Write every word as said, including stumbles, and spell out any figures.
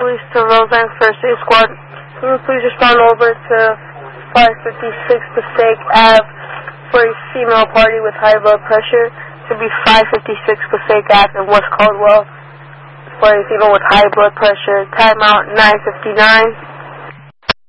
Police to Roseland First Aid Squad. Can you please respond over to five fifty-six Passaic Avenue for a female party with high blood pressure? To be five fifty-six Passaic Avenue in West Caldwell for a female with high blood pressure. Timeout nine fifty-nine.